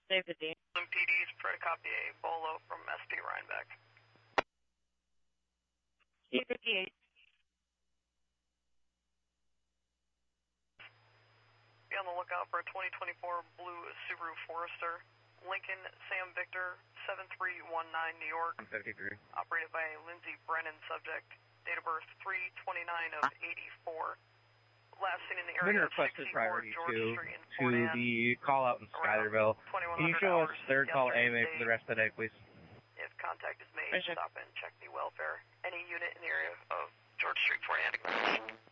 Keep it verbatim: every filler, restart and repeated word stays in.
Save the D. P D's try to copy a Bolo from S P Rhinebeck. C fifty-eight. Be on the lookout for a twenty twenty-four blue Subaru Forester, Lincoln Sam Victor, seven three one nine New York. fifty-three. Operated by Lindsay Brennan, subject. Date of birth three twenty-nine of eighty-four. Last seen in the area Been of requested sixty-four priority George two Street in to Fort Anne. the call out in Schuylerville. Can you show us third call A M A for the rest of the day, please? If contact is made, Appreciate it. stop and check the welfare. Any unit in the area of George Street, Fort Anne.